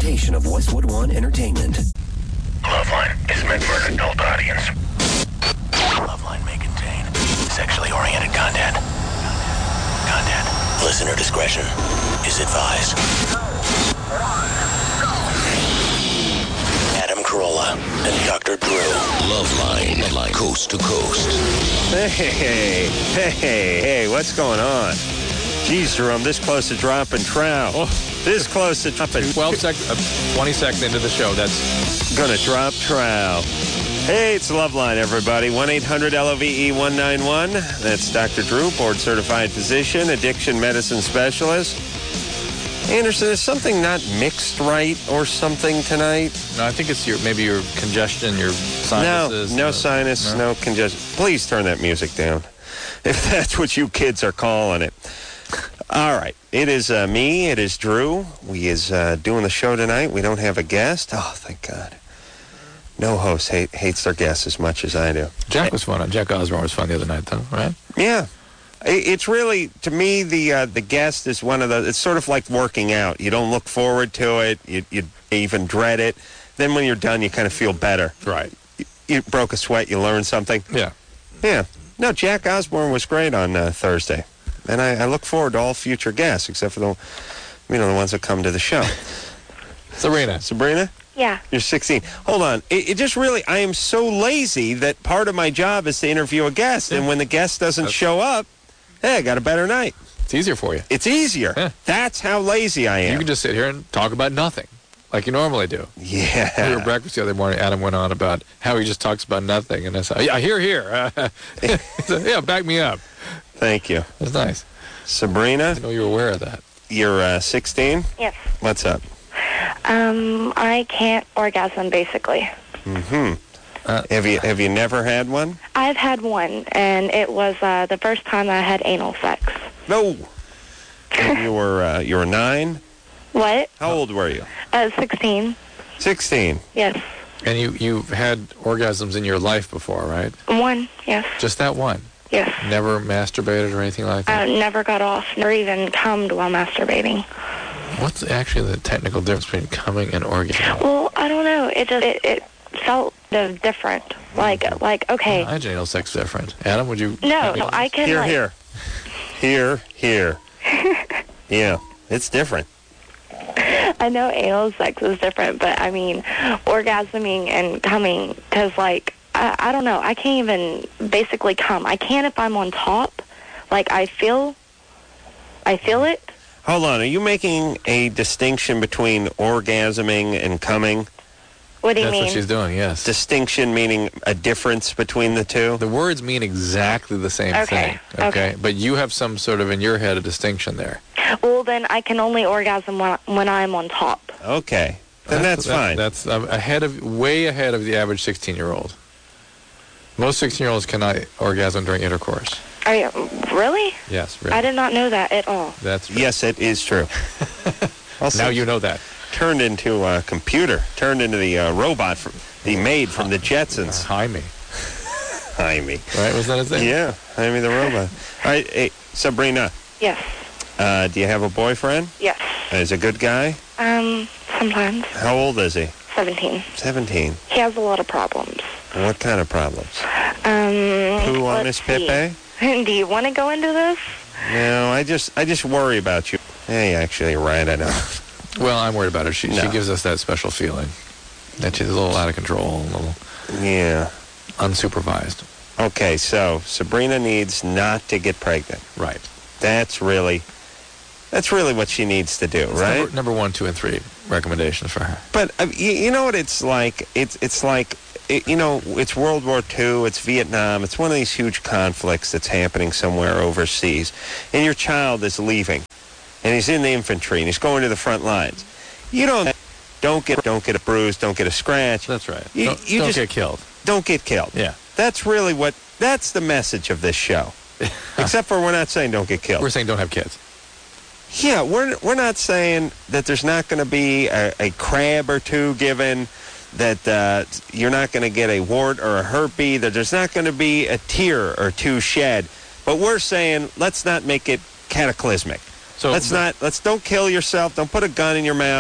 presentation of Westwood One Entertainment. Loveline is meant for an adult audience. Loveline may contain sexually oriented content. Listener discretion is advised. Adam Carolla and Dr. Drew. Loveline, like coast to coast. Hey, what's going on? Jeez, Drew, I'm this close to dropping trout. This close to dropping 20 seconds into the show, that's gonna drop trout. Hey, it's Loveline, everybody. 1-800-LOVE-191. That's Dr. Drew, board-certified physician, addiction medicine specialist. Anderson, is something not mixed right or something tonight? No, I think it's maybe your congestion, your sinuses. No sinus, no congestion. Please turn that music down, if that's what you kids are calling it. All right. It is me. It is Drew. We is doing the show tonight. We don't have a guest. Oh, thank God. No host hates their guests as much as I do. Jack was fun. Jack Osborne was fun the other night, though, right? Yeah. It's really, to me, the guest is one of the, it's sort of like working out. You don't look forward to it. You even dread it. Then when you're done, you kind of feel better. Right. You broke a sweat. You learned something. Yeah. Yeah. No, Jack Osborne was great on Thursday. And I look forward to all future guests, except for the ones that come to the show. Sabrina? Yeah. You're 16. Hold on. It just really, I am so lazy that part of my job is to interview a guest. Yeah. And when the guest doesn't show up, hey, I got a better night. It's easier for you. It's easier. Yeah. That's how lazy I am. You can just sit here and talk about nothing, like you normally do. Yeah. We were at breakfast the other morning. Adam went on about how he just talks about nothing. And I said, yeah, here. He said, yeah, back me up. Thank you. That's nice. Sabrina? I know you're aware of that. You're 16? Yes. What's up? I can't orgasm, basically. Mm-hmm. Have you never had one? I've had one, and it was the first time I had anal sex. No. You were 9? What? How old were you? 16. 16? Yes. And you've had orgasms in your life before, right? One, yes. Just that one? Yes. Never masturbated or anything like that? Never got off, nor even cummed while masturbating. What's actually the technical difference between coming and orgasm? Well, I don't know. It felt different. Like okay. Well, anal sex is different. Adam, would you? No, I can. Here. Yeah, it's different. I know anal sex is different, but I mean, orgasming and coming, because I don't know. I can't even basically come. I can if I'm on top. Like I feel it. Hold on. Are you making a distinction between orgasming and coming? What do you mean? That's what she's doing, yes. Distinction meaning a difference between the two? The words mean exactly the same thing. Okay. But you have some sort of, in your head, a distinction there. Well, then I can only orgasm when I'm on top. Okay. Then that's fine. That's way ahead of the average 16-year-old. Most 16-year-olds cannot orgasm during intercourse. Are you really? Yes, really. I did not know that at all. That's true. Yes, it is true. Also, now you know that. Turned into a computer. Turned into the robot, the maid from the Jetsons. Jaime. Right? Was that his name? Yeah, Jaime the robot. All right, hey, Sabrina. Yes. Do you have a boyfriend? Yes. Is he a good guy? Sometimes. How old is he? 17. 17. He has a lot of problems. What kind of problems? Poo on his pepe? Do you want to go into this? No, I just worry about you. Hey, actually, right, I know. Well, I'm worried about her. She gives us that special feeling that she's a little out of control, a little unsupervised. Okay, so Sabrina needs not to get pregnant. Right. That's really what she needs to do, right? Number 1, 2, and 3 recommendations for her. But you know what it's like? It's like, it's World War II, it's Vietnam, it's one of these huge conflicts that's happening somewhere overseas, and your child is leaving, and he's in the infantry, and he's going to the front lines. You don't get a bruise, don't get a scratch. That's right. You don't just get killed. Don't get killed. Yeah. That's the message of this show. Except for we're not saying don't get killed. We're saying don't have kids. Yeah, we're not saying that there's not going to be a crab or two given, that you're not going to get a wart or a herpes, that there's not going to be a tear or two shed. But we're saying let's not make it cataclysmic. So let's don't kill yourself. Don't put a gun in your mouth.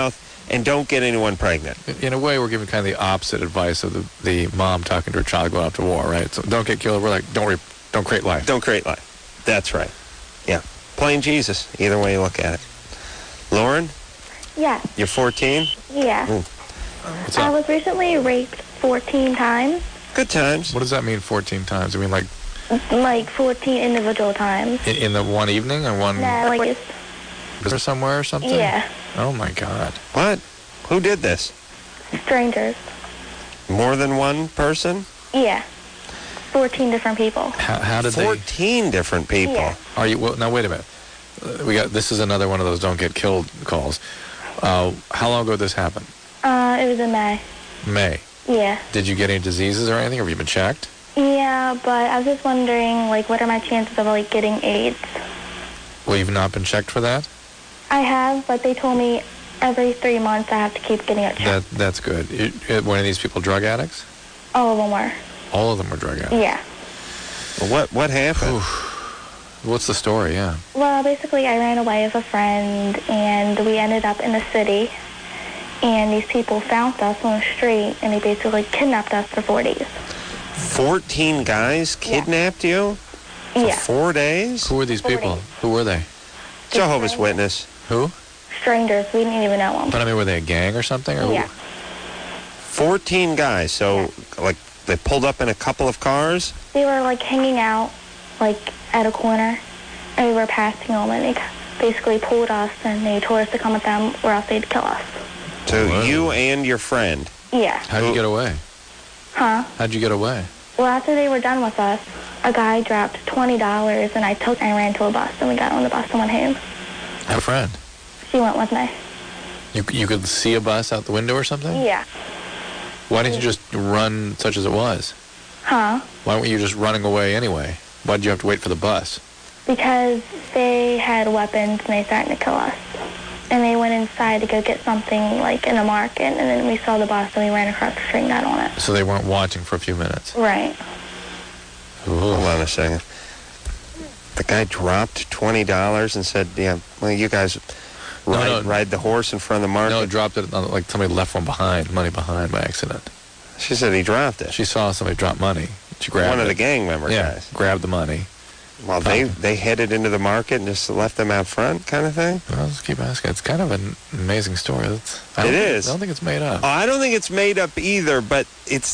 and don't get anyone pregnant. In a way, we're giving kind of the opposite advice of the mom talking to her child going off to war, right? So don't get killed. We're like, don't create life. Don't create life. That's right. Yeah. Plain Jesus, either way you look at it. Lauren, Yes. you're 14? Yeah. What's I up? was recently raped 14 times. Good times. What does that mean, 14 times? I mean, like, Like 14 individual times. in the one evening or one No, like, or somewhere or something? yeah. Oh, my God. What? Who did this? Strangers. More than one person? Yeah. 14 different people. How did 14 different people. Yeah. Are you, well, now, wait a minute. This is another one of those don't get killed calls. How long ago did this happen? It was in May. May. Yeah. Did you get any diseases or anything? Have you been checked? Yeah, but I was just wondering, like, what are my chances of, like, getting AIDS? Well, you've not been checked for that? I have, but they told me every 3 months I have to keep getting it checked. That's good. Were any of these people drug addicts? All of them were. All of them were drug addicts. Yeah. Well, what happened? What's the story? Yeah. Well, basically, I ran away with a friend, and we ended up in the city. And these people found us on the street, and they basically kidnapped us for 4 days. 14 guys kidnapped you? For Yeah. 4 days? Who were these 4 people? days. Who were they? Jehovah's Witness. Who? Strangers. We didn't even know them. But I mean, were they a gang or something? Or Yeah. 14 guys. So, like, they pulled up in a couple of cars? They were, like, hanging out, like, at a corner, and we were passing them, and they basically pulled us, and they told us to come with them, or else they'd kill us. So Whoa. you and your friend. Yeah. How'd you get away? Huh? How'd you get away? Well, after they were done with us, a guy dropped $20, and I ran to a bus, and we got on the bus and went home. Have a friend. She went with me. You could see a bus out the window or something? Yeah. Why didn't you just run such as it was? Huh? Why weren't you just running away anyway? Why did you have to wait for the bus? Because they had weapons, and they threatened to kill us. And they went inside to go get something, like, in a market, and then we saw the bus, and we ran across the street and got on it. So they weren't watching for a few minutes. Right. Hold on a second. The guy dropped $20 and said, yeah, well, you guys ride the horse in front of the market. No, dropped it, like somebody left money behind by accident. She said he dropped it. She saw somebody drop money. She grabbed One it. of the gang member guys. Grabbed the money. Well, they headed into the market and just left them out front kind of thing? Well, let's keep asking. It's kind of an amazing story. I don't think it's made up. Oh, I don't think it's made up either, but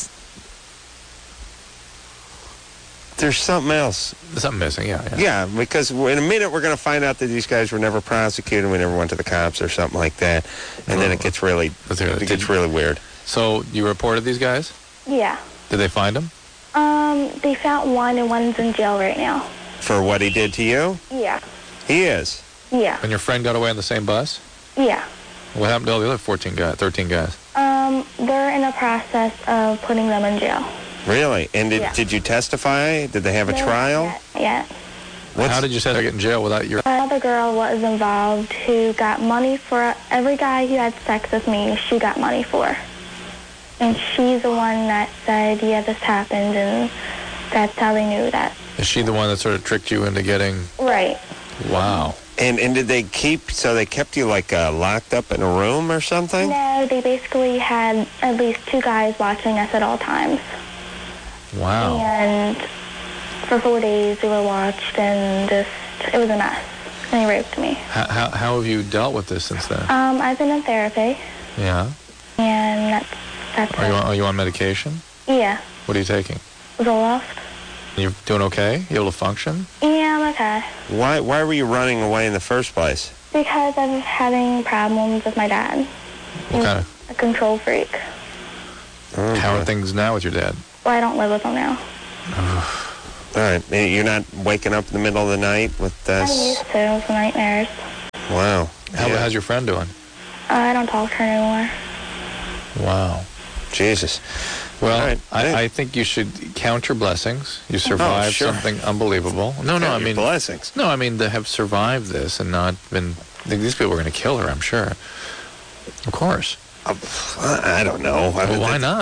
there's something else. There's something missing, yeah. Yeah, because in a minute we're going to find out that these guys were never prosecuted, we never went to the cops or something like that, and then it gets really weird. So you reported these guys? Yeah. Did they find them? They found one, and one's in jail right now. For what he did to you? Yeah. He is. Yeah. And your friend got away on the same bus? Yeah. What happened to all the other 13 guys? They're in the process of putting them in jail. Really? And Yeah. did you testify? Did they have a No, trial? Yeah. How did you say they get in jail without your... Another girl was involved who got money for every guy who had sex with me. She got money for. And she's the one that said, yeah, this happened, and that's how they knew that. Is she the one that sort of tricked you into getting... Right. Wow. And did they they kept you like locked up in a room or something? No, they basically had at least 2 guys watching us at all times. Wow. And for 4 days we were watched, and it was a mess. And he raped me. How have you dealt with this since then? I've been in therapy, Yeah. and that's it. Are you on medication? Yeah. What are you taking? Zoloft. You doing okay? You able to function? Yeah, I'm okay. Why were you running away in the first place? Because I'm having problems with my dad. What kind of... A control freak. How are things now with your dad? Well, I don't live with him now. All right. You're not waking up in the middle of the night with I this? used to with nightmares. Wow. How's your friend doing? I don't talk to her anymore. Wow. Jesus. Well, All right. I think you should count your blessings. You survived sure. something unbelievable. No, I mean... blessings. No, I mean to have survived this and not been... These people were going to kill her, I'm sure. Of course. I don't know. Well, why not?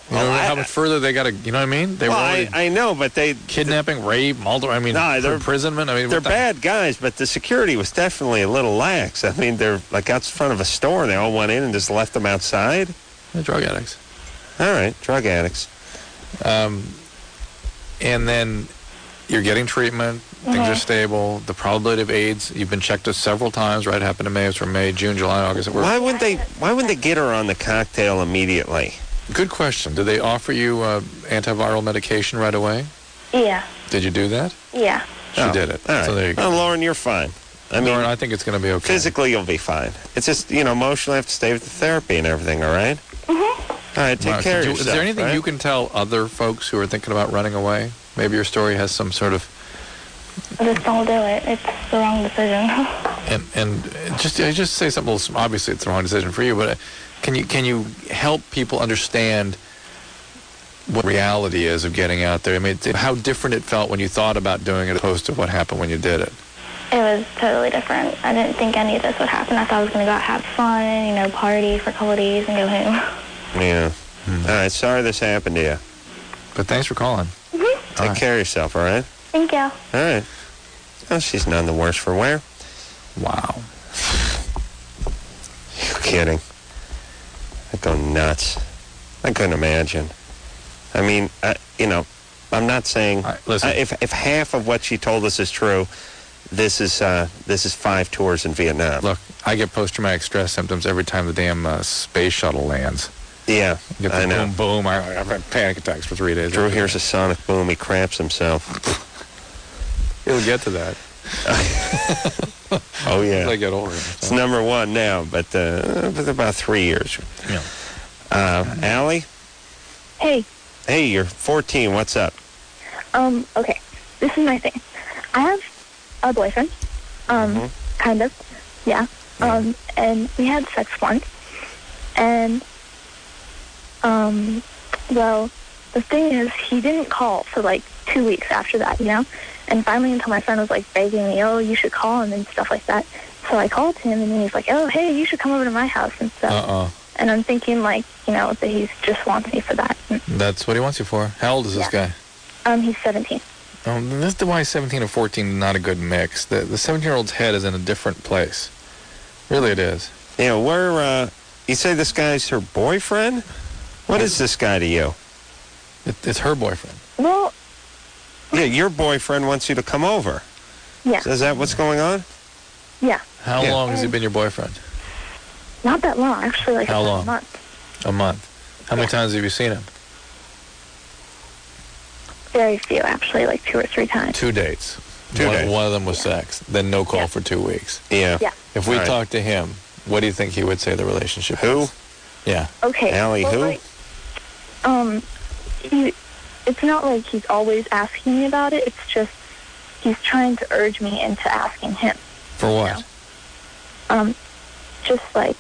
You know how much further they got to, you know what I mean? They were already I know, but they... kidnapping, rape, imprisonment. I mean, they're bad guys, but the security was definitely a little lax. I mean, they're like out in front of a store, and they all went in and just left them outside. They're drug addicts. All right, drug addicts. And then you're getting treatment. Things are stable. The probability of AIDS, you've been checked several times, right? It happened in May. It's from May, June, July, August. Why wouldn't they get her on the cocktail immediately? Good question. Did they offer you antiviral medication right away? Yeah. Did you do that? Yeah. She did it. All right. So there you go. Well, Lauren, you're fine. Lauren, I think it's going to be okay. Physically, you'll be fine. It's just, emotionally, you have to stay with the therapy and everything, all right? Mm-hmm. All right, take care of yourself. Is there anything right? you can tell other folks who are thinking about running away? Maybe your story has some sort of... Just don't do it. It's the wrong decision. And just say something. Obviously, it's the wrong decision for you, but can you help people understand what reality is of getting out there? I mean, how different it felt when you thought about doing it as opposed to what happened when you did it. It was totally different. I didn't think any of this would happen. I thought I was going to go out have fun, party for a couple of days and go home. Yeah. All right, sorry this happened to you. But thanks for calling. Mm-hmm. Take care of yourself, all right? Thank you. All right. Oh, she's none the worse for wear. Wow. You're kidding. I'd go nuts. I couldn't imagine. I mean, I'm not saying... listen. If half of what she told us is true, this is 5 tours in Vietnam. Look, I get post-traumatic stress symptoms every time the damn space shuttle lands. Yeah, Get the I know. boom, boom. I've had panic attacks for 3 days. Drew hears a sonic boom. He craps himself. He'll get to that. Oh, yeah. As I get older. It's number 1 now, but about 3 years. Yeah. Allie? Hey. Hey, you're 14. What's up? Okay. This is my thing. I have a boyfriend. Kind of. Yeah. And we had sex once. And, well, the thing is, he didn't call for, 2 weeks after that, And finally, until my friend was, begging me, oh, you should call him and stuff like that. So I called him, and then he's like, oh, hey, you should come over to my house and stuff. And I'm thinking, that he just wants me for that. That's what he wants you for. How old is this guy? He's 17. This is why 17 and 14 is not a good mix. The 17-year-old's head is in a different place. Really, it is. Yeah, you say this guy's her boyfriend? What is this guy to you? It's her boyfriend. Well... Yeah, your boyfriend wants you to come over. Yeah. So is that what's going on? Yeah. How long has he been your boyfriend? Not that long, actually. How long? A month. A month. How many times have you seen him? Very few, actually, 2 or 3 times. 2 dates. Two dates. One of them was sex. Then no call for 2 weeks. Yeah. Yeah. If we All right. talked to him, what do you think he would say the relationship Who? is? Yeah. Okay. Allie, who? It's not like he's always asking me about it. It's just he's trying to urge me into asking him. For what? Just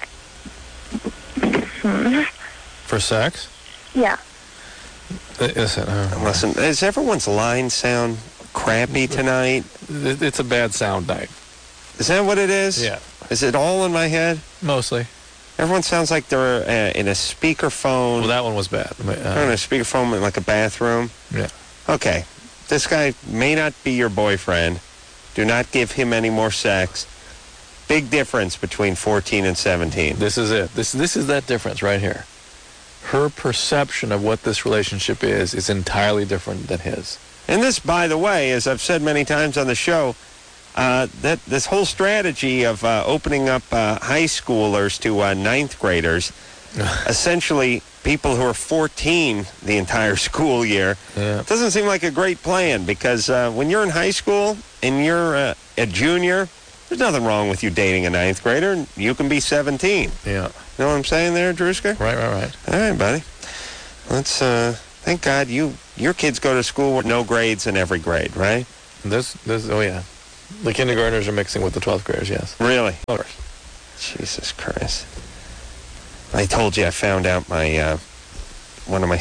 For sex? Yeah. Listen, Listen, does everyone's line sound crappy tonight? it's a bad sound night. Is that what it is? Yeah. Is it all in my head? Mostly. Everyone sounds like they're in a speakerphone. Well, that one was bad. They're in a speakerphone in a bathroom. Yeah. Okay. This guy may not be your boyfriend. Do not give him any more sex. Big difference between 14 and 17. This is it. This is that difference right here. Her perception of what this relationship is entirely different than his. And this, by the way, as I've said many times on the show, that this whole strategy of opening up high schoolers to ninth graders, essentially people who are 14 the entire school year, doesn't seem like a great plan because when you're in high school and you're a junior, there's nothing wrong with you dating a ninth grader, and you can be 17. Yeah. You know what I'm saying there, Drewska? Right. All right, buddy. Let's, thank God your kids go to school with no grades in every grade, right? Oh yeah. The kindergartners are mixing with the 12th graders, yes. Really? Of course. Jesus Christ. I told you I found out my, one of my...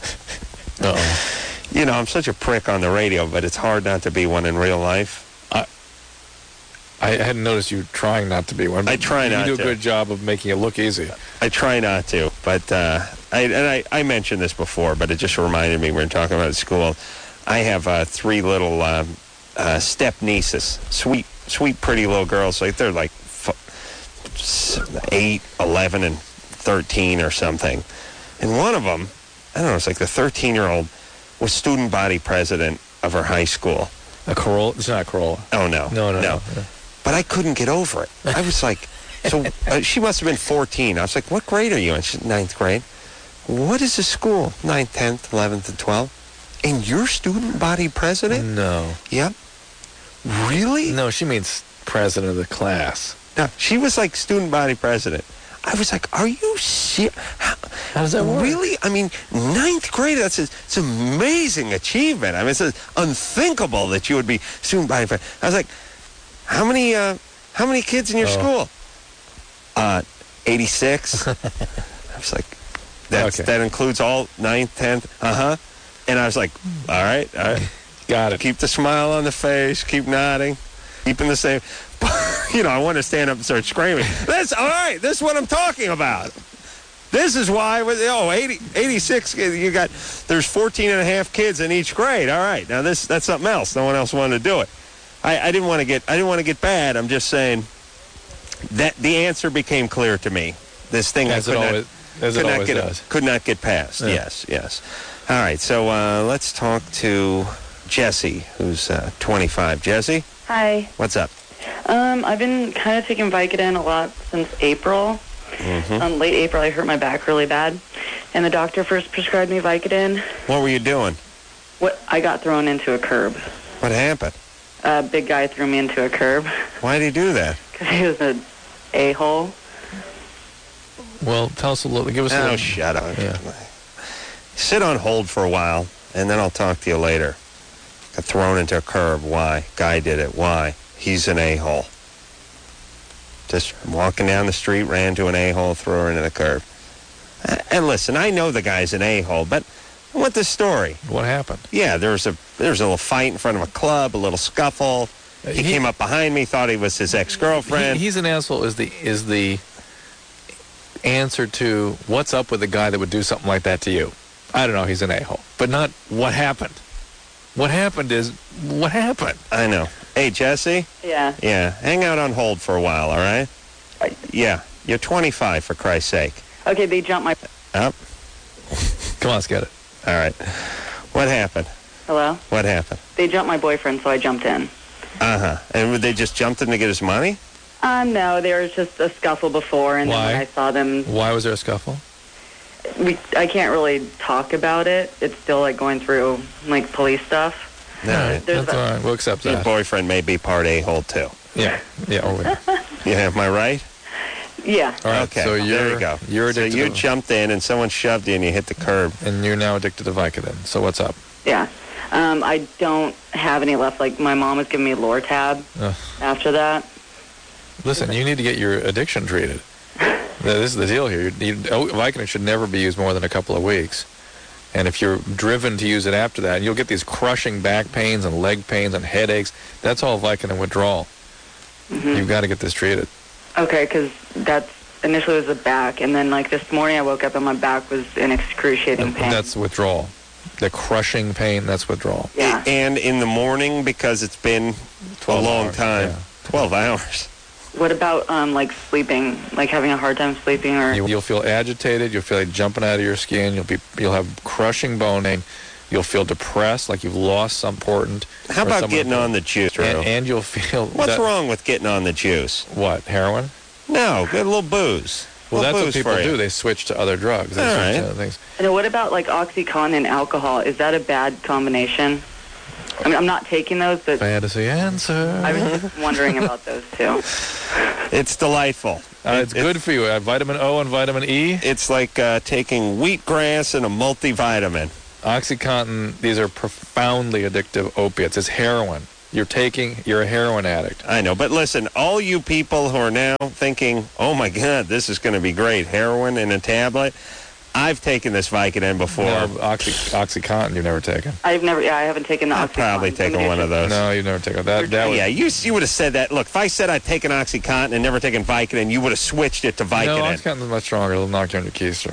Uh-oh. I'm such a prick on the radio, but it's hard not to be one in real life. I hadn't noticed you trying not to be one. I try not to. You do a good job of making it look easy. I try not to, but I mentioned this before, but it just reminded me we were talking about at school. I have 3 little step nieces, sweet, pretty little girls. Like they're like 8, 11, and 13 or something. And one of them, I don't know, it's like the 13-year-old was student body president of her high school. A Corolla? It's not a Corolla. Oh, no. No. But I couldn't get over it. I was like, so she must have been 14. I was like, what grade are you in? She's 9th grade. What is the school? 9th, 10th, 11th, and 12th? And you're student body president? No. Yep. Really? No, she means president of the class. No, she was like student body president. I was like, are you serious? How does that work? Really? I mean, 9th grade, it's an amazing achievement. I mean, it's unthinkable that you would be student body president. I was like, how many kids in your school? 86. I was like, that includes all 9th, 10th, And I was like, all right. Got it. Keep the smile on the face, keep nodding, keeping the same. I want to stand up and start screaming. That's all right. This is what I'm talking about. This is why, 86, there's 14 and a half kids in each grade. All right. Now that's something else. No one else wanted to do it. I didn't want to get bad. I'm just saying that the answer became clear to me. This thing could not get past. Yeah. Yes. All right. So let's talk to Jesse, who's 25. Jesse? Hi. What's up? I've been kind of taking Vicodin a lot since April. Mm-hmm. Late April, I hurt my back really bad. And the doctor first prescribed me Vicodin. What were you doing? I got thrown into a curb. What happened? A big guy threw me into a curb. Why did he do that? Because he was an a-hole. Well, tell us a little. Give us a little. Oh, shut up. Yeah. Sit on hold for a while, and then I'll talk to you later. Got thrown into a curb. Why? Guy did it. Why? He's an a-hole. Just walking down the street, ran to an a-hole, threw her into the curb. And listen, I know the guy's an a-hole, but I want the story. What happened? Yeah, there was a little fight in front of a club, a little scuffle. He came up behind me, thought he was his ex-girlfriend. He's an asshole is the answer to what's up with a guy that would do something like that to you. I don't know, he's an a-hole. But not what happened. What happened is what happened. I know. Hey, Jesse? Yeah. Yeah, hang out on hold for a while, all right? Yeah, you're 25, for Christ's sake. Okay, they jumped my... Up. Come on, let's get it. All right. What happened? Hello? What happened? They jumped my boyfriend, so I jumped in. And they just jumped in to get his money? No, there was just a scuffle before, and then when I saw them... Why was there a scuffle? I can't really talk about it. It's still, going through, police stuff. No, that's all right. We'll accept your that. boyfriend may be part a-hole, too. Yeah. Am I right? Yeah. All right, okay, so there you go. You're addicted. So you jumped in and someone shoved you and you hit the curb. And you're now addicted to Vicodin. So what's up? Yeah. I don't have any left. My mom was giving me Lortab after that. Listen, you need to get your addiction treated. This is the deal here. Vicodin should never be used more than a couple of weeks. And if you're driven to use it after that, you'll get these crushing back pains and leg pains and headaches. That's all Vicodin withdrawal. Mm-hmm. You've got to get this treated. Okay, because that's initially was the back, and then this morning I woke up and my back was in excruciating pain. That's withdrawal. The crushing pain, that's withdrawal. Yeah. And in the morning, because it's been a long time, 12 hours. What about sleeping, having a hard time sleeping, or you'll feel agitated, you'll feel like jumping out of your skin, you'll have crushing bone pain, you'll feel depressed, like you've lost some important. How about getting on the juice, Drew? And you'll feel what's wrong with getting on the juice? What, heroin? No, get a little booze. Well, that's what people do. They switch to other drugs. They switch to other things. And what about OxyContin and alcohol? Is that a bad combination? I mean, I'm not taking those, but... Fantasy answer. I was just wondering about those, too. It's delightful. It's good for you. Vitamin O and vitamin E. It's like taking wheatgrass and a multivitamin. OxyContin, these are profoundly addictive opiates. It's heroin. You're a heroin addict. I know, but listen, all you people who are now thinking, oh my God, this is going to be great, heroin in a tablet... I've taken this Vicodin before. No, OxyContin you've never taken. I haven't taken the OxyContin. I've probably taken one of those. No, you've never taken that. Yeah, you would have said that. Look, if I said I'd taken OxyContin and never taken Vicodin, you would have switched it to Vicodin. No, OxyContin is much stronger. It'll knock you on your keister.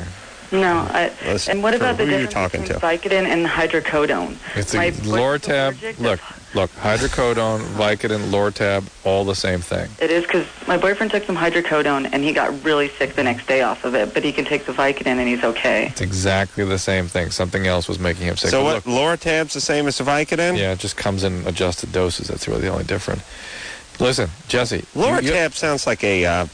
No. Listen, And what about the who are you difference talking between to? Vicodin and hydrocodone? It's My a boyfriend's Lortab. allergic to- Look, hydrocodone, Vicodin, Lortab, all the same thing. It is because my boyfriend took some hydrocodone and he got really sick the next day off of it, but he can take the Vicodin and he's okay. It's exactly the same thing. Something else was making him sick. So But what? Loratab's the same as the Vicodin? Yeah, it just comes in adjusted doses. That's really the only difference. Listen, Jesse. Loratab sounds like a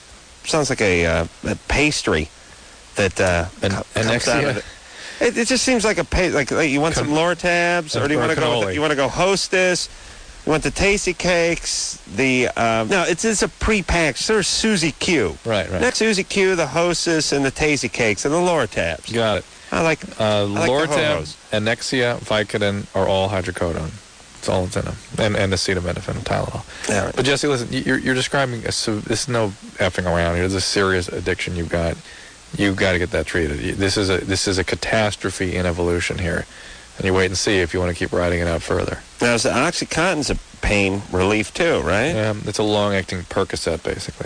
pastry that comes out Anexia? of it. It just seems like like you want some Loratabs, or do you want to go? cannoli. You want to go Hostess? You want the Tasty Cakes? No, it's a pre-packaged. There's Suzy Q. Right. Next Suzy Q, the Hostess, and the Tasty Cakes, and the Loratabs. Got it. I like the Lortab, Ho-Hos. Anexia, Vicodin are all hydrocodone. That's all that's in them. And acetaminophen and Tylenol. All right. But Jesse, listen, you're describing this is no effing around here. This is a serious addiction you've got. You've got to get that treated. This is a catastrophe in evolution here. And you wait and see if you want to keep riding it out further. Now, the OxyContin's a pain relief too, right? Yeah, it's a long-acting Percocet, basically.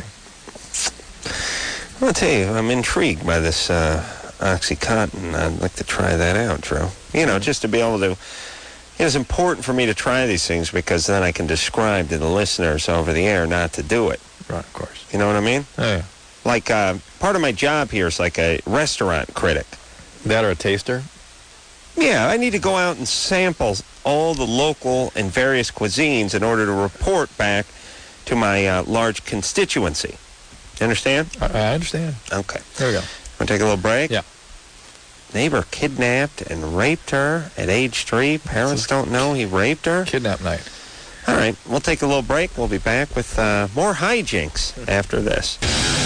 I'll tell you, I'm intrigued by this OxyContin. I'd like to try that out, Drew. Just to be able to... It's important for me to try these things because then I can describe to the listeners over the air not to do it. Right, of course. You know what I mean? Oh, yeah. Like, part of my job here is like a restaurant critic. That or a taster? Yeah, I need to go out and sample all the local and various cuisines in order to report back to my large constituency. You understand? I understand. Okay. There we go. Want to take a little break? Yeah. Neighbor kidnapped and raped her at age 3. Parents don't know he raped her. Kidnap night. All right, we'll take a little break. We'll be back with more hijinks after this.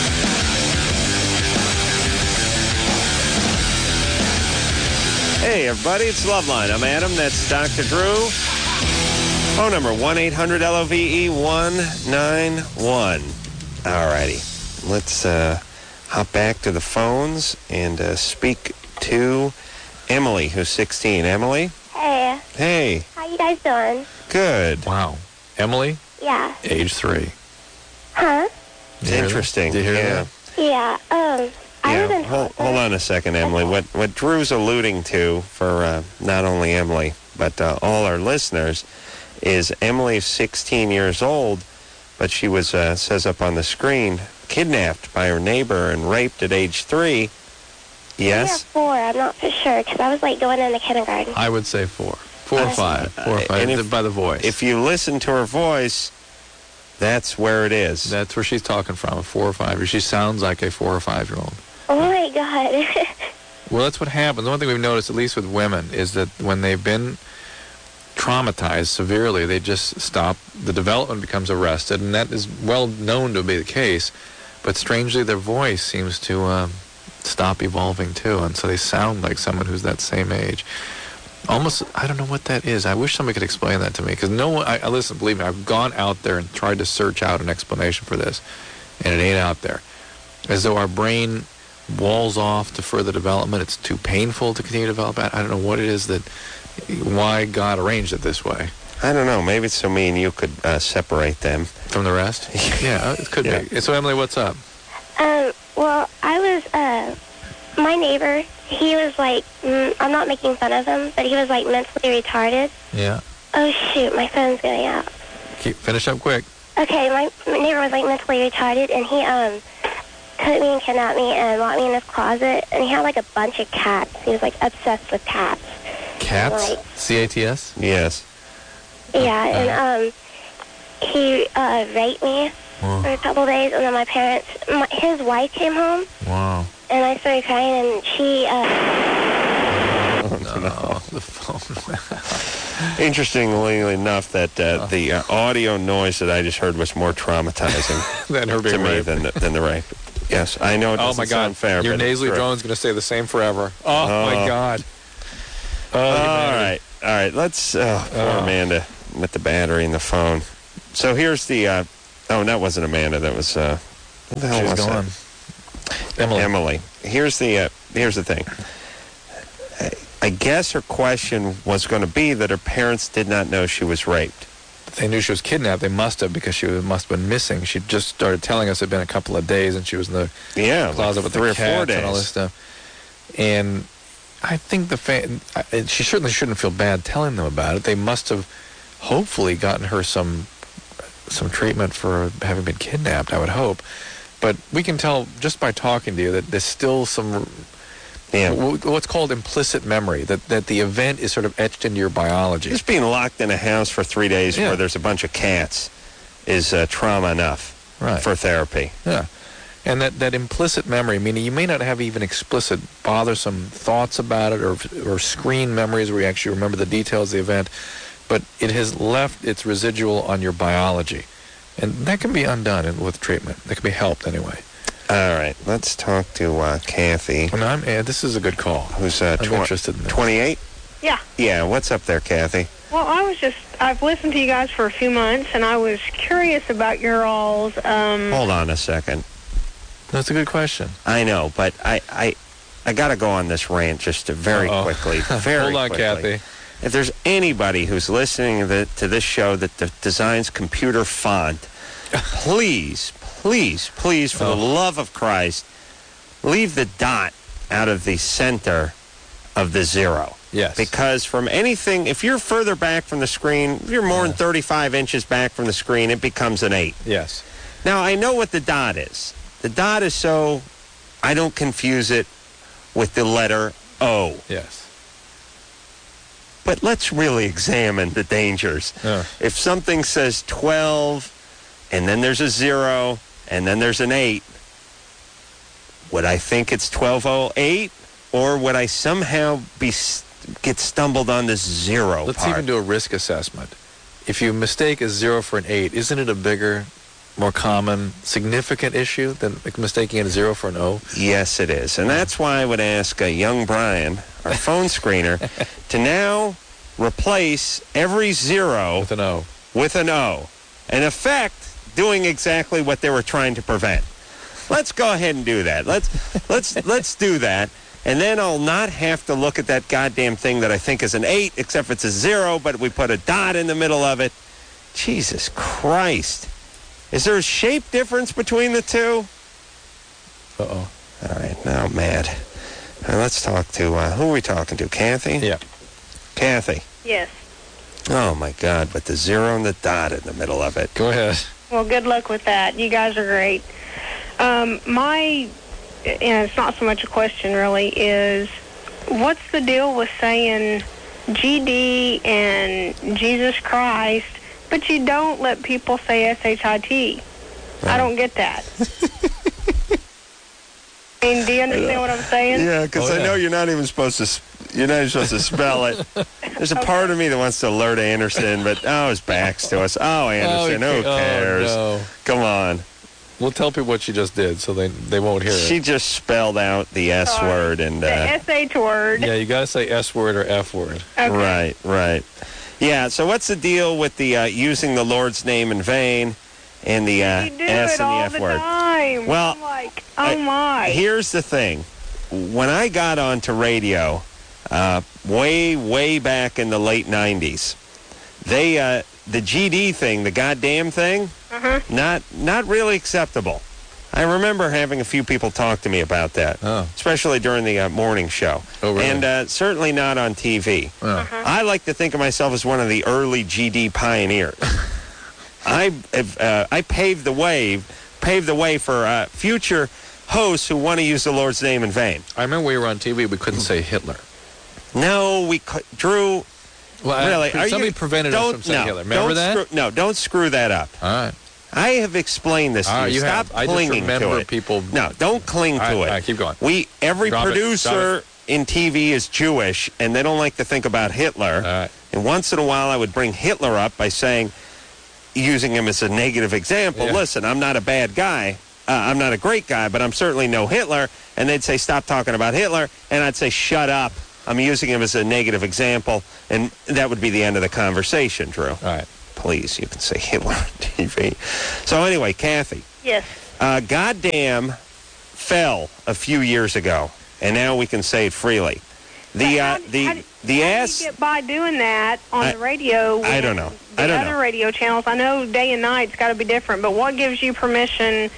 Hey, everybody, it's Loveline. I'm Adam. That's Dr. Drew. Phone number 1-800-LOVE-191. All righty. Let's hop back to the phones and speak to Emily, who's 16. Emily? Hey, Hey, how you guys doing? good. Wow. Emily, Yeah. age 3. Huh? It's Did you hear that? interesting. Did you hear Yeah. that? Yeah. I Yeah, live in hold on a second, Emily. What Drew's alluding to for not only Emily, but all our listeners, is Emily's 16 years old, but she was, says up on the screen, kidnapped by her neighbor and raped at age 3. Yes? 3 or 4. I'm not for sure because I was like going into kindergarten. I would say 4. 4 or 5. 4 or 5, and if- by the voice. If you listen to her voice, that's where it is. That's where she's talking from, a 4 or 5. She sounds like a 4 or 5-year-old. Oh my god. Well, that's what happens. One thing we've noticed, at least with women, is that when they've been traumatized severely, they just stop. The development becomes arrested, and that is well known to be the case. But strangely, their voice seems to stop evolving too, and so they sound like someone who's that same age. Almost, I don't know what that is. I wish somebody could explain that to me, because no one. I listen, believe me, I've gone out there and tried to search out an explanation for this, and it ain't out there. As though our brain walls off to further development. It's too painful to continue to develop. I don't know what it is why God arranged it this way. I don't know. Maybe it's so me and you could separate them. From the rest? Yeah, it could Yeah. be. So, Emily, what's up? Well, I was, my neighbor, he was like, I'm not making fun of him, but he was like mentally retarded. Yeah. Oh shoot, my phone's going out. Finish up quick. Okay, my neighbor was like mentally retarded, and he took me and kidnapped me and locked me in his closet, and he had like a bunch of cats. He was like obsessed with cats. Cats? Like- C-A-T-S? Yes. Yeah, and he raped me for a couple days, and then my parents, his wife came home, Wow. and I started crying, and she No, the phone. Interestingly enough, that the audio noise that I just heard was more traumatizing Then her to being me raped. than the rape. Yes, I know it Oh doesn't my sound God! fair. Your but it's nasally true. drone's going to stay the same forever. Oh my God! All right. Let's. Poor Amanda with the battery in the phone. So here's the. Oh, that wasn't Amanda. That was. What the hell She's was gone. that? Emily. Here's the thing. I guess her question was going to be that her parents did not know she was raped. They knew she was kidnapped. They must have, because she must have been missing. She just started telling us it had been a couple of days, and she was in the Yeah, closet like with 3 the or 4 cats days. and all this stuff. And I think she certainly shouldn't feel bad telling them about it. They must have hopefully gotten her some treatment for having been kidnapped, I would hope. But we can tell just by talking to you that there's still some what's called implicit memory, that the event is sort of etched into your biology. Just being locked in a house for 3 days where there's a bunch of cats is trauma enough for therapy. Yeah. And that implicit memory, meaning you may not have even explicit, bothersome thoughts about it or screen memories where you actually remember the details of the event, but it has left its residual on your biology. And that can be undone with treatment. That can be helped anyway. All right, let's talk to Kathy. This is a good call. Who's I'm interested in this. 28? Yeah. Yeah, what's up there, Kathy? Well, I've listened to you guys for a few months, and I was curious about your all's... Hold on a second. That's a good question. I know, but I got to go on this rant just very quickly. Very Hold on, quickly. Kathy. If there's anybody who's listening to this show that designs computer font, please, for the love of Christ, leave the dot out of the center of the zero. Yes. Because from anything, if you're further back from the screen, if you're more than 35 inches back from the screen, it becomes an 8. Yes. Now, I know what the dot is. The dot is so I don't confuse it with the letter O. Yes. But let's really examine the dangers. Yeah. If something says 12, and then there's a 0, and then there's an 8, would I think it's 1208? Or would I somehow get stumbled on this 0 Let's part? even do a risk assessment. If you mistake a 0 for an 8, isn't it a bigger, more common, significant issue than mistaking a 0 for an O? Yes, it is. And that's why I would ask young Brian, our phone screener, to now replace every 0 With an O. with an O. In effect, doing exactly what they were trying to prevent. Let's go ahead and do that. Let's do that. And then I'll not have to look at that goddamn thing that I think is an 8, except it's a 0, but we put a dot in the middle of it. Jesus Christ. Is there a shape difference between the two? Uh-oh. All right, now I'm mad. All right, let's talk to, who are we talking to, Kathy? Yeah. Kathy. Yes. Oh, my God, but the 0 and the dot in the middle of it. Go ahead. Well, good luck with that. You guys are great. And it's not so much a question, really, is what's the deal with saying GD and Jesus Christ, but you don't let people say SHIT? I don't get that. I mean, do you understand what I'm saying? Yeah, because I know you're not even supposed to spell it. There's a part of me that wants to alert Anderson, but his back's to us. Oh, Anderson, who cares? No. Come on. We'll tell people what she just did so they won't hear it. She just spelled out the S word and the SH word. Yeah, you got to say S word or F word. Okay. Right. Yeah, so what's the deal with the using the Lord's name in vain and the S and the F word? Time. Well, I'm like, my. Here's the thing. When I got onto radio way back in the late 90s, the GD thing, the goddamn thing, not really acceptable. I remember having a few people talk to me about that, especially during the morning show. Oh, really? And certainly not on TV. I like to think of myself as one of the early GD pioneers. I paved the way for future hosts who want to use the Lord's name in vain. I remember we were on TV, we couldn't say Hitler. No, we could. Drew, Well, really? somebody prevented us from saying Hitler. Remember that? Don't screw that up. All right. I have explained this to you. Stop I just clinging to remember it. people. No, don't cling to it. All right, keep going. Every Drop it. producer in TV is Jewish, and they don't like to think about Hitler. All right. And once in a while, I would bring Hitler up by using him as a negative example. Yeah. Listen, I'm not a bad guy. I'm not a great guy, but I'm certainly no Hitler. And they'd say, stop talking about Hitler. And I'd say, shut up. I'm using him as a negative example. And that would be the end of the conversation, Drew. All right. Please, you can say Hitler on TV. So anyway, Kathy. Yes. Goddamn fell a few years ago, and now we can say it freely. How do you get by doing that on the radio? I don't know. The other radio channels, I know day and night's got to be different, but what gives you permission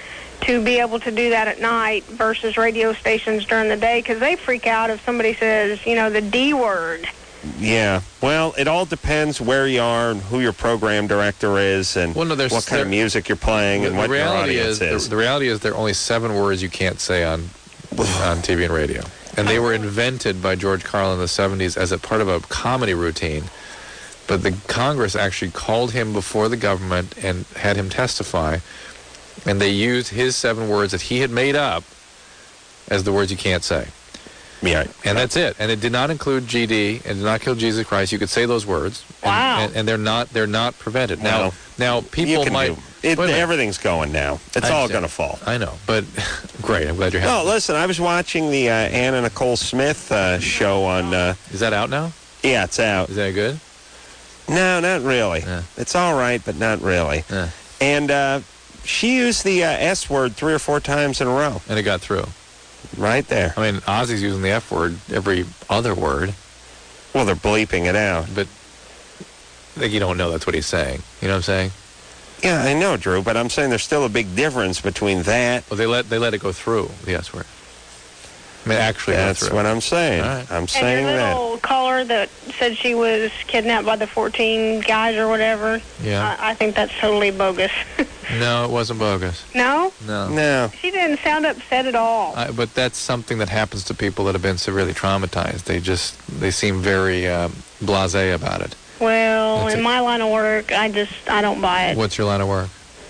to be able to do that at night versus radio stations during the day, because they freak out if somebody says, the D word. Yeah. Well, it all depends where you are and who your program director is and what kind of music you're playing and what your audience is. The reality is there are only 7 words you can't say on TV and radio. And they were invented by George Carlin in the 70s as a part of a comedy routine. But the Congress actually called him before the government and had him testify. And they used his 7 words that he had made up as the words you can't say. Yeah. And that's it. And it did not include GD. It did not kill Jesus Christ. You could say those words. Wow. And they're not prevented. Well, now people might... everything's going now. It's all going to fall. I know. But great. I'm glad you're happy. No, listen, I was watching the Anna Nicole Smith show on... is that out now? Yeah, it's out. Is that good? No, not really. Yeah. It's all right, but not really. Yeah. And she used the S word 3 or 4 times in a row. And it got through. Right there. I mean, Ozzy's using the F word every other word. Well, they're bleeping it out. But you don't know that's what he's saying. You know what I'm saying? Yeah, I know, Drew, but I'm saying there's still a big difference between that. Well, they let it go through, the S word. I mean, actually That's go through. what I'm saying. Right. I'm saying and your that. little caller that said she was kidnapped by the 14 guys or whatever, Yeah. I think that's totally bogus. No, it wasn't bogus. No? No. She didn't sound upset at all. But that's something that happens to people that have been severely traumatized. They seem very blasé about it. Well, in my line of work, I don't buy it. What's your line of work?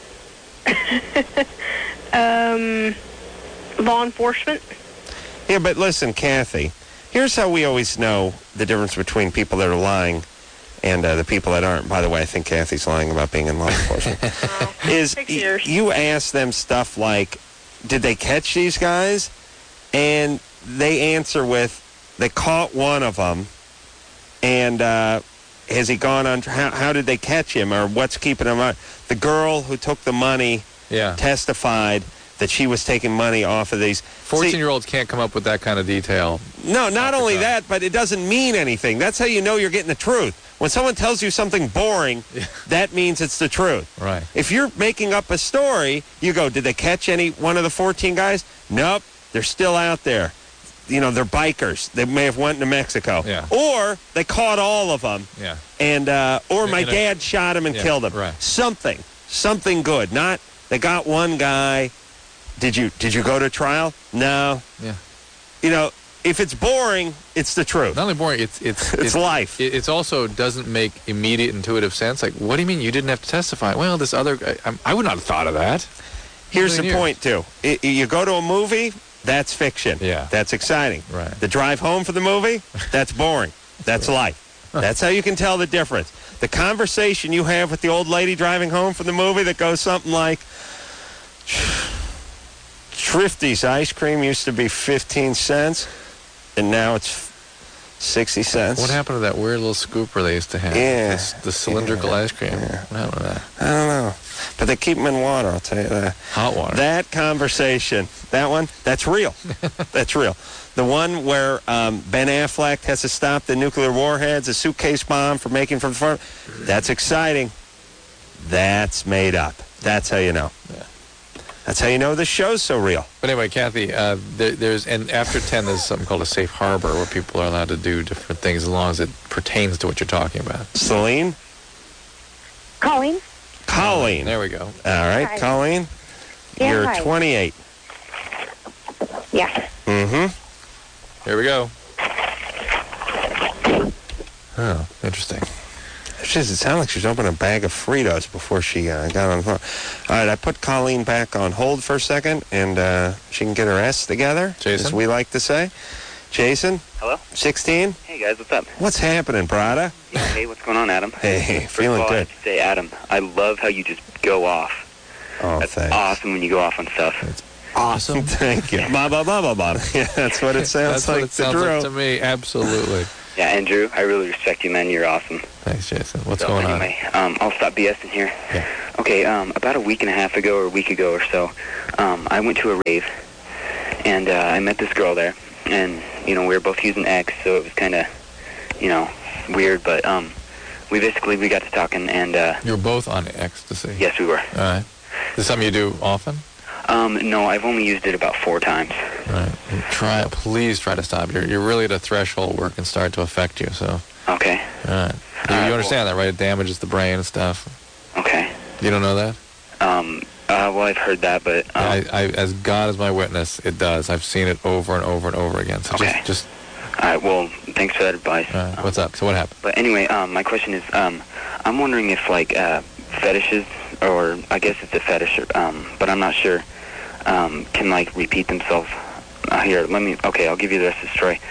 Law enforcement. Yeah, but listen, Kathy, here's how we always know the difference between people that are lying and the people that aren't. By the way, I think Kathy's lying about being in law enforcement. Is 6 years. You ask them stuff like, did they catch these guys? And they answer with, they caught one of them, and has he gone on, how did they catch him, or what's keeping him on? The girl who took the money testified that she was taking money off of these. 14-year-olds can't come up with that kind of detail. No, not only that, but it doesn't mean anything. That's how you know you're getting the truth. When someone tells you something boring, that means it's the truth. Right. If you're making up a story, you go, did they catch any one of the 14 guys? Nope, they're still out there. They're bikers. They may have went to Mexico. Yeah. Or they caught all of them. Yeah. And or my dad shot him and killed him. Right. Something good. Not they got one guy. Did you go to trial? No. Yeah. If it's boring, it's the truth. Not only boring, it's life. It's also doesn't make immediate intuitive sense. Like, what do you mean you didn't have to testify? Well, this other guy, I would not have thought of that. Here's the point, too. You go to a movie, that's fiction. Yeah. That's exciting. Right. The drive home for the movie, that's boring. That's life. That's how you can tell the difference. The conversation you have with the old lady driving home from the movie that goes something like, Thrifty's ice cream used to be 15 cents, and now it's 60 cents. What happened to that weird little scooper they used to have? Yeah. The cylindrical ice cream. Yeah. What happened to that? I don't know. But they keep them in water, I'll tell you that. Hot water. That conversation, that one, that's real. That's real. The one where Ben Affleck has to stop the nuclear warheads, a suitcase bomb from making from the farm, that's exciting. That's made up. That's how you know. Yeah. That's how you know the show's so real. But anyway, Kathy, there's after 10, there's something called a safe harbor where people are allowed to do different things as long as it pertains to what you're talking about. Celine? Colleen? Colleen. There we go. All right, Hi. Colleen. Yeah, You're hi. 28. Yeah. Mm-hmm. Here we go. Oh, interesting. It sounded like she was opening a bag of Fritos before she got on the phone. All right, I put Colleen back on hold for a second, and she can get her S together, Jason? as we like to say. Jason? Hello? 16? Hey, guys, what's up? What's happening, brada? Yeah, hey, what's going on, Adam? Hey, First feeling of all, I good. have to say, Adam, I love how you just go off. Oh, That's thanks. awesome when you go off on stuff. Awesome. Thank you. Ba ba ba ba ba. Yeah, that's what it sounds That's like what it to sounds Drew. like to me. Absolutely. Yeah, Andrew, I really respect you, man. You're awesome. Thanks, Jason. What's So, going on? anyway, I'll stop BSing here. Yeah. Okay, about a week and a half ago or a week ago or so, I went to a rave, and I met this girl there, and, we were both using X, so it was kind of, weird, but we got to talking, and... You're both on ecstasy. Yes, we were. All right. Is this something you do often? No, I've only used it about 4 times. Right. Please try to stop. You're really at a threshold where it can start to affect you. So. Okay. All right. You understand that, right? It damages the brain and stuff. Okay. You don't know that? Well, I've heard that, but... I as God is my witness, it does. I've seen it over and over and over again. So okay. just... All right, well, thanks for that advice. All right, what's up? So what happened? But anyway, my question is, I'm wondering if, like, fetishes, or I guess it's a fetish, but I'm not sure, can, like, repeat themselves. Here, okay, I'll give you the rest of the story.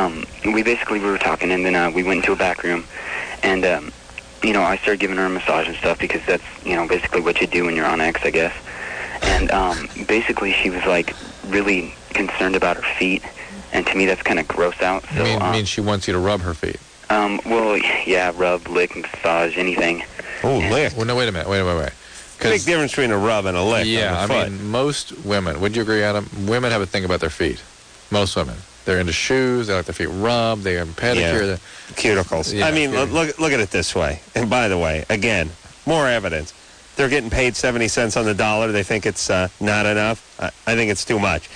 We were talking, and then we went into a back room, and, you know, I started giving her a massage and stuff because that's, you know, basically what you do when you're on X, I guess. And basically she was, like, really concerned about her feet, and to me that's kind of gross out. So, mean she wants you to rub her feet? Well, yeah, rub, lick, massage, anything. Oh, lick. Well, no, wait a minute. Big difference between a rub and a lick. Yeah, on the foot. mean, most women, would you agree, Adam? Women have a thing about their feet. Most women. They're into shoes, they like their feet rubbed, they're in pedicure. Yeah. Cuticles. Yeah, I mean, look at it this way. And by the way, again, more evidence. They're getting paid 70 cents on the dollar. They think it's not enough. I think it's too much.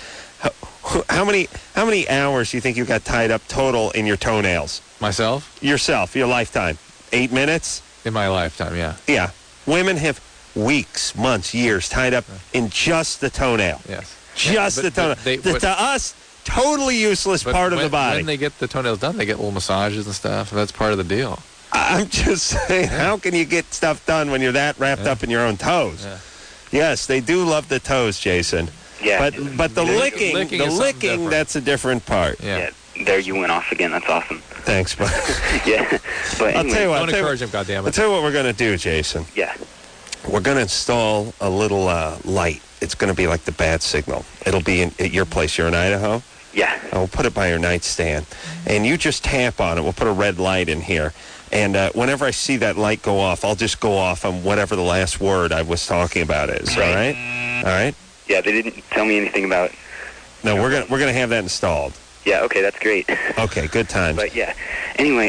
How many hours do you think you got tied up total in your toenails? Myself? Yourself, your lifetime. 8 minutes? In my lifetime, yeah. Yeah. Women have weeks, months, years tied up in just the toenail. Yes. Just the toenail. To us, totally useless part of the body. When they get the toenails done, they get little massages and stuff. That's part of the deal. I'm just saying, how can you get stuff done when you're that wrapped up in your own toes? Yeah. Yes, they do love the toes, Jason. Yeah. But the licking, that's a different part. Yeah. There you went off again. That's awesome. Thanks, bud. Yeah. But anyway, I'll tell you what. Don't encourage him, goddammit. I'll tell you what we're going to do, Jason. Yeah. We're going to install a little light. It's going to be like the bat signal. It'll be at your place. You're in Idaho? Yeah. And we'll put it by your nightstand. And you just tap on it. We'll put a red light in here. And whenever I see that light go off, I'll just go off on whatever the last word I was talking about is. All right? All right? Yeah, they didn't tell me anything about... No, we're gonna have that installed. Yeah, okay, that's great. Okay, good times. But yeah, anyway,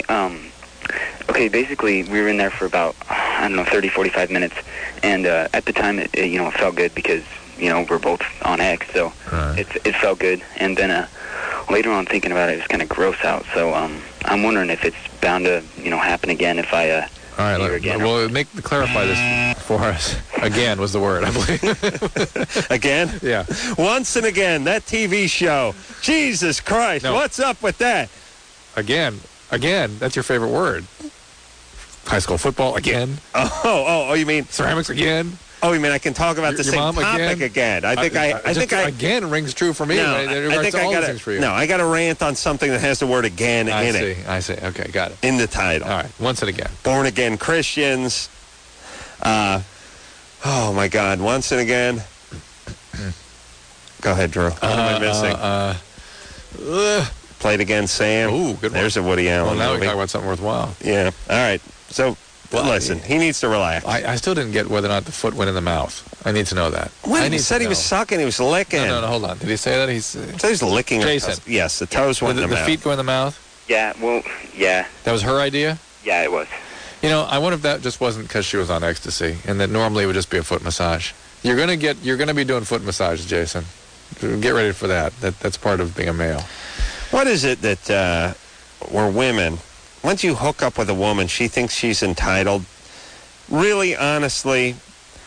okay, basically we were in there for about, 30, 45 minutes, and at the time, it felt good because, we're both on X, so it felt good, and then later on thinking about it, it was kind of gross out, so I'm wondering if it's bound to, happen again if I... All right, well, clarify this for us. Again was the word, I believe. Again? Yeah. Once and again, that TV show. Jesus Christ, what's up with that? Again, that's your favorite word. High school football, again. Oh, you mean... Ceramics, again. Oh, you mean I can talk about the same topic again? I think again rings true for me. No, I got to rant on something that has the word again in it. I see. Okay, got it. In the title. All right, once and again. Born again Christians. Oh my God, once and again. Go ahead, Drew. What am I missing? Played Again, Sam. Ooh, good one. There's a Woody Allen. Well, now we talk about something worthwhile. Yeah. All right. So. Well, listen, he needs to relax. I still didn't get whether or not the foot went in the mouth. I need to know that. He said he was sucking. He was licking. No, hold on. Did he say that? He said he was licking. Jason. Yes, the toes went in the mouth. The feet go in the mouth? Yeah, well, yeah. That was her idea? Yeah, it was. I wonder if that just wasn't because she was on ecstasy, and that normally it would just be a foot massage. You're gonna be doing foot massages, Jason. Get ready for that. That's part of being a male. What is it that we're women? Once you hook up with a woman, she thinks she's entitled. Really, honestly,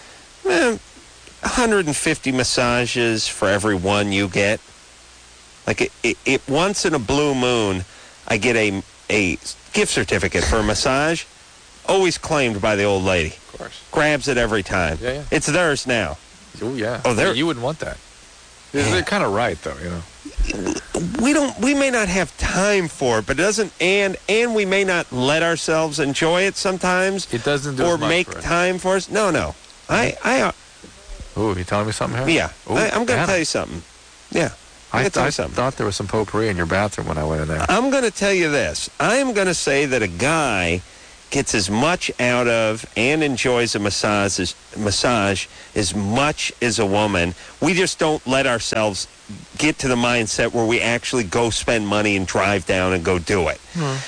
150 massages for every one you get. Like, it once in a blue moon, I get a gift certificate for a massage, always claimed by the old lady. Of course. Grabs it every time. Yeah. It's theirs now. Oh, yeah. Oh, you wouldn't want that. They're kind of right, though, We may not have time for it, but it doesn't, and we may not let ourselves enjoy it sometimes. It doesn't do or much make for us. time for us. No. Oh, you telling me something here? Yeah. Ooh, I'm going to tell you something. Yeah. I thought there was some potpourri in your bathroom when I went in there. I'm going to tell you this. I am going to say that a guy gets as much out of and enjoys a massage as much as a woman. We just don't let ourselves get to the mindset where we actually go spend money and drive down and go do it.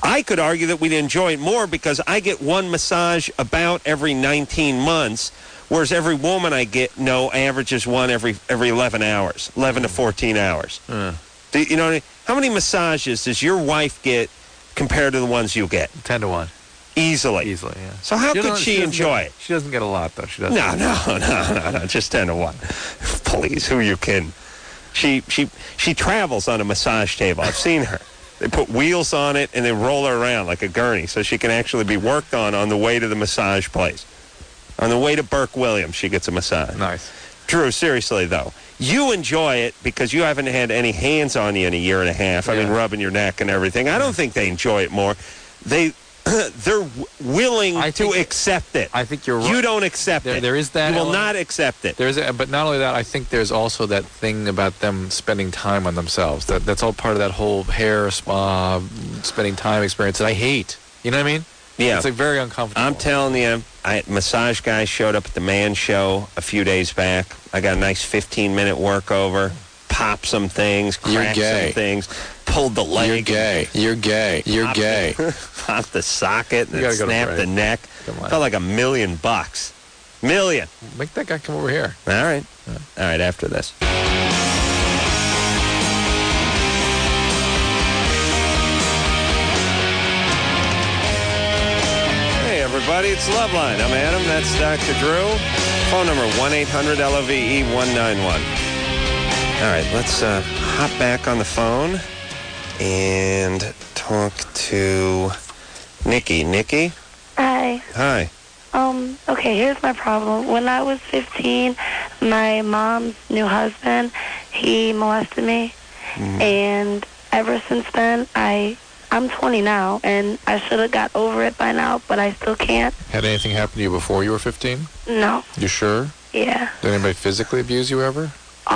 I could argue that we'd enjoy it more because I get one massage about every 19 months, whereas every woman I get averages one every 11 hours, 11 to 14 hours. Do you know what I mean? How many massages does your wife get compared to the ones you get? 10 to 1. Easily, yeah. So how could she enjoy it? She doesn't get a lot, though. She doesn't. No, just 10 to 1. Please, who you kidding? She travels on a massage table. I've seen her. They put wheels on it and they roll her around like a gurney so she can actually be worked on the way to the massage place. On the way to Burke Williams, she gets a massage. Nice. Drew, seriously, though, you enjoy it because you haven't had any hands on you in a year and a half. I mean, rubbing your neck and everything. I don't think they enjoy it more. They're willing to accept it. I think you're right. You don't accept it. There is that. You will not accept it. But not only that, I think there's also that thing about them spending time on themselves. That's all part of that whole hair spa, spending time experience that I hate. You know what I mean? Yeah. It's like very uncomfortable. I'm telling you, massage guy showed up at the Man Show a few days back. I got a nice 15-minute workover. Pop some things, crack some things, pulled the leg. You're gay. Pop the socket and snap the neck. Felt like $1 million. Million. Make that guy come over here. All right. All right, after this. Hey, everybody, it's Loveline. I'm Adam. That's Dr. Drew. Phone number 1-800-LOVE-191. All right, let's hop back on the phone and talk to Nikki. Nikki? Hi. Hi. Okay, here's my problem. When I was 15, my mom's new husband, he molested me. And ever since then, I'm 20 now, and I should have got over it by now, but I still can't. Had anything happen to you before you were 15? No. You sure? Yeah. Did anybody physically abuse you ever?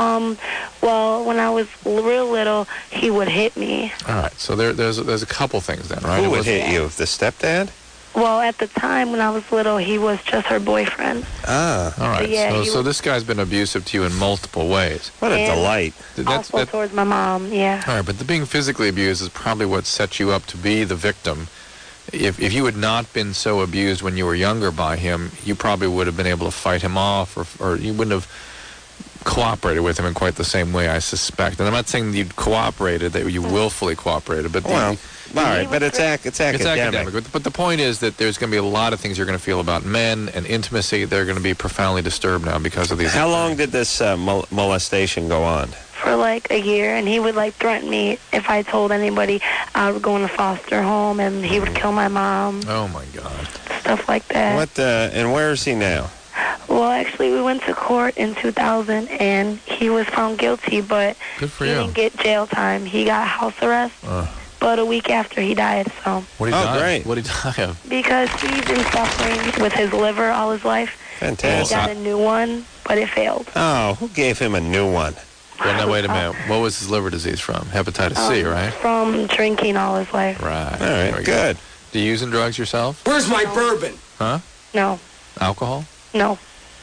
Well, when I was real little, he would hit me. All right, so there's a couple things then, right? Who would hit you? The stepdad? Well, at the time when I was little, he was just her boyfriend. Ah. All right, Yeah, so this guy's been abusive to you in multiple ways. What a delight. Also towards my mom, yeah. All right, but the being physically abused is probably what set you up to be the victim. If you had not been so abused when you were younger by him, you probably would have been able to fight him off, or you wouldn't have cooperated with him in quite the same way, I suspect. And I'm not saying that you cooperated, that you willfully cooperated, but all right, but it's academic. But the point is that there's going to be a lot of things you're going to feel about men and intimacy. They're going to be profoundly disturbed now because of these. How long did this molestation go on? For like a year, and he would like threaten me if I told anybody I would go in a foster home, and he would kill my mom. Oh my God! Stuff like that. What? And where is he now? Well, actually, we went to court in 2000, and he was found guilty, but Good for he you. didn't get jail time. He got house arrest, but a week after he died. So. What did he die? Great. What did he die of? Because he's been suffering with his liver all his life. Fantastic. He got a new one, but it failed. Oh, who gave him a new one? Well, now, wait a minute. What was his liver disease from? Hepatitis C, right? From drinking all his life. Right. All There right, we good. go. Do you using drugs yourself? Where's my bourbon? Huh? No, Alcohol? no,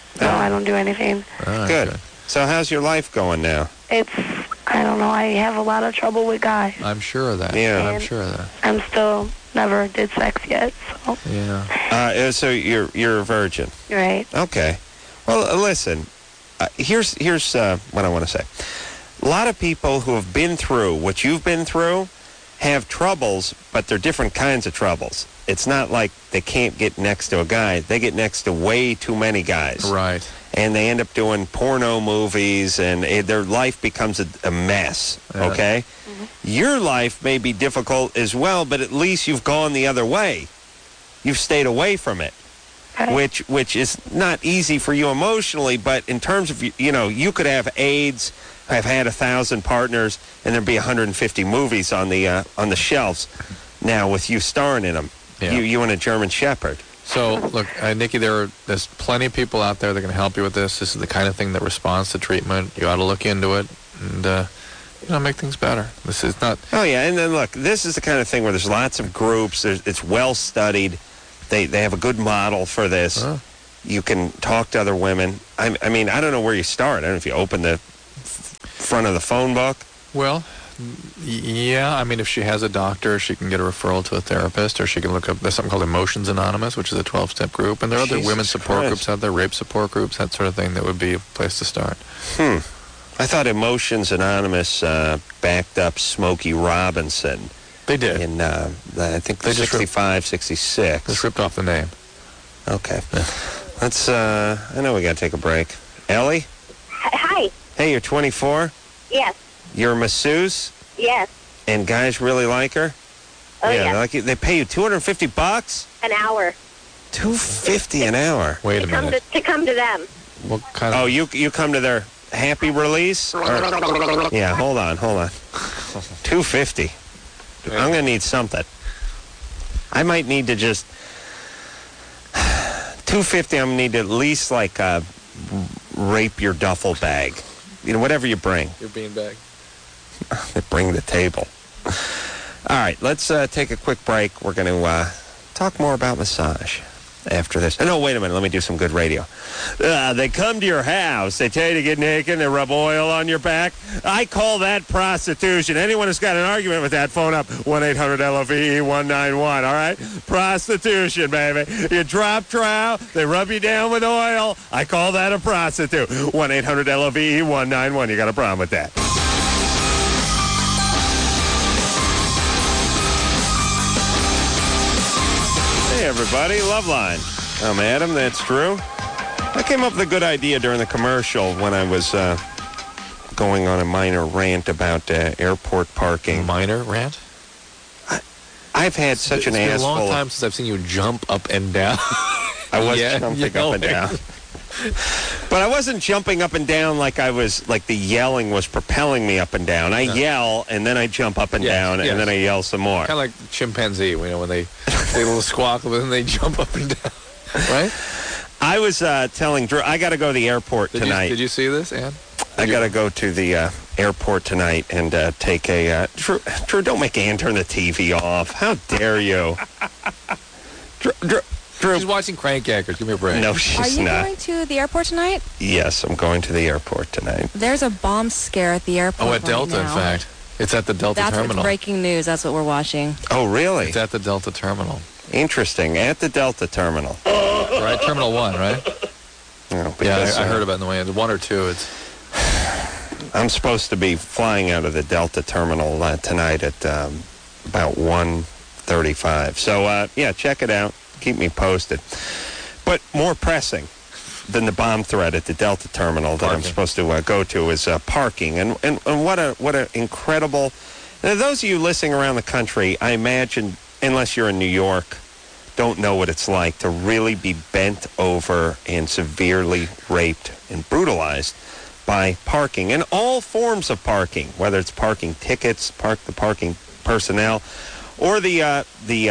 I don't do anything. All right, Good. So how's your life going now? I don't know, I have a lot of trouble with guys. I'm sure of that. Yeah. I'm sure of that. I'm still never did sex yet, so. Yeah. So you're a virgin. Right. Okay. Well, listen. Here's what I want to say. A lot of people who have been through what you've been through have troubles, but they're different kinds of troubles. It's not like they can't get next to a guy. They get next to way too many guys. Right. And they end up doing porno movies, and their life becomes a mess, okay? Mm-hmm. Your life may be difficult as well, but at least you've gone the other way. You've stayed away from it, which is not easy for you emotionally, but in terms of, you could have AIDS, have had 1,000 partners, and there'd be 150 movies on the shelves now with you starring in them. Yeah. You and a German Shepherd. So, look, Nikki, there's plenty of people out there that can help you with this. This is the kind of thing that responds to treatment. You ought to look into it and, make things better. This is not... Oh, yeah, and then, look, this is the kind of thing where there's lots of groups. It's well-studied. They have a good model for this. You can talk to other women. I mean, I don't know where you start. I don't know if you open the front of the phone book. Well, Yeah, I mean, if she has a doctor, she can get a referral to a therapist, or she can look up, there's something called Emotions Anonymous, which is a 12-step group, and there are other women's support groups out there, rape support groups, that sort of thing, that would be a place to start. I thought Emotions Anonymous backed up Smokey Robinson. They did. In, I think, they 65, 66. Just ripped off the name. Okay. Yeah. Let's, I know we got to take a break. Ellie? Hi. Hey, you're 24? Yes. You're a masseuse? Yes. And guys really like her? Oh, yeah. They pay you $250? An hour. $250 an hour? Wait a minute. To come to them. What kind of... Oh, you come to their happy release? Yeah, hold on. $250. I'm going to need something. I might need to just... $250, I'm going to need to at least, like, rape your duffel bag. You know, whatever you bring. Your beanbag. Bring the table. All right, let's take a quick break. We're going to talk more about massage after this. Oh, no, wait a minute. Let me do some good radio. They come to your house. They tell you to get naked. They rub oil on your back. I call that prostitution. Anyone who's got an argument with that, phone up 1-800-LOVE-191, all right? Prostitution, baby. You drop trow. They rub you down with oil. I call that a prostitute. 1-800-LOVE-191. You got a problem with that? Hey, everybody. Loveline. I'm Adam. That's Drew. I came up with a good idea during the commercial when I was going on a minor rant about airport parking. Minor rant? I've had such an It's been asshole. a long time since I've seen you jump up and down. I was jumping up and down. But I wasn't jumping up and down like I was, like the yelling was propelling me up and down. I yell, and then I jump up and down, and then I yell some more. Kind of like chimpanzee, you know, when they little squawk, and then they jump up and down. Right? I was telling Drew, I got to go to the airport tonight. Did you see this, Ann? I got to go to the airport tonight and take a... Drew, don't make Ann turn the TV off. How dare you? Drew, she's watching Crank Yankers. Give me a break. No, she's not. Are you not. going to the airport tonight? Yes, I'm going to the airport tonight. There's a bomb scare at the airport. Oh, at Delta, in fact. It's at the Delta terminal. That's breaking news. That's what we're watching. Oh, really? It's at the Delta terminal. Interesting. At the Delta terminal. Right? Terminal 1, right? Oh, yeah, I heard about it in the way. 1 or 2, I'm supposed to be flying out of the Delta terminal tonight at about 1:35. So, yeah, check it out. Keep me posted. But more pressing than the bomb threat at the Delta terminal that I'm supposed to go to is parking. And what a incredible... Now, those of you listening around the country, I imagine, unless you're in New York, don't know what it's like to really be bent over and severely raped and brutalized by parking. And all forms of parking, whether it's parking tickets, the parking personnel, or the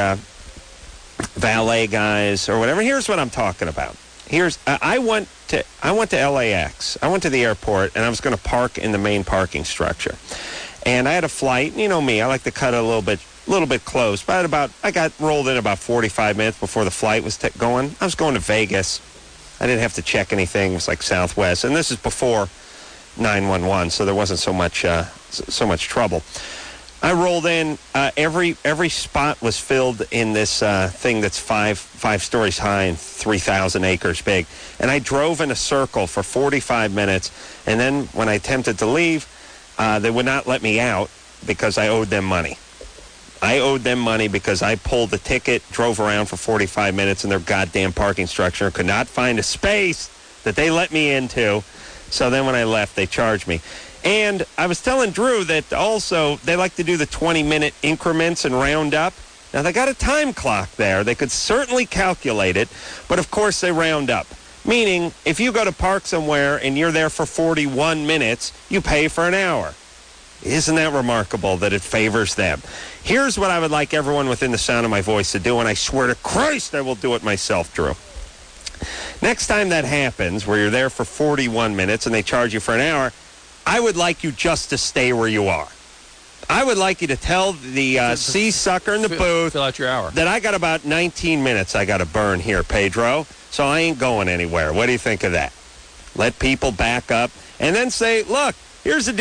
valet guys or whatever. Here's what I'm talking about. I went to LAX. I went to the airport, and I was going to park in the main parking structure. And I had a flight. You know me, I like to cut it a little bit close. But I got rolled in about 45 minutes before the flight was going. I was going to Vegas. I didn't have to check anything. It was like Southwest, and this is before 911, so there wasn't so much trouble. I rolled in. Every spot was filled in this thing that's five stories high and 3,000 acres big. And I drove in a circle for 45 minutes. And then when I attempted to leave, they would not let me out because I owed them money. I owed them money because I pulled the ticket, drove around for 45 minutes in their goddamn parking structure, and could not find a space that they let me into. So then when I left, they charged me. And I was telling Drew that also they like to do the 20-minute increments and round up. Now, they got a time clock there. They could certainly calculate it, but of course they round up. Meaning, if you go to park somewhere and you're there for 41 minutes, you pay for an hour. Isn't that remarkable that it favors them? Here's what I would like everyone within the sound of my voice to do, and I swear to Christ I will do it myself, Drew. Next time that happens, where you're there for 41 minutes and they charge you for an hour, I would like you just to stay where you are. I would like you to tell the sea sucker in the booth fill out your hour. That I got about 19 minutes I got to burn here, Pedro, so I ain't going anywhere. What do you think of that? Let people back up and then say, look, here's the deal.